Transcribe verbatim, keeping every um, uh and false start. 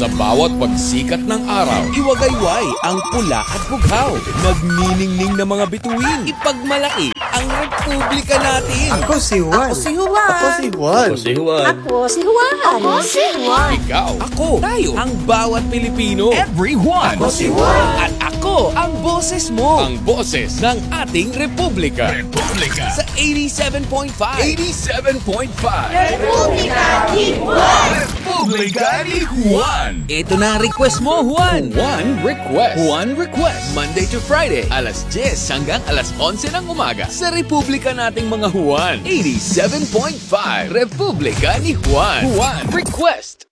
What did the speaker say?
Sa bawat pagsikat ng araw, iwagayway ang pula at bughaw. Nagniningning na mga bituin. Ipagmalaki ang republika natin. Ako si Juan. Ako si Juan. Ako si Juan. Ako si Juan. Ako si Juan. Ako si Juan. Ikaw, ako, tayo, ang bawat Pilipino. Everyone! Ako si Juan. At ako, ang boses mo. Ang boses ng ating republika. Republika! Sa eighty-seven point five. eighty-seven point five! Republika ni Juan. Republika ni Juan! Ito na ang request mo, Juan. One request! One request. Monday to Friday, alas diyes hanggang alas onse ng umaga sa Republika nating mga Juan. eighty-seven point five. Republika ni Juan. Juan Request.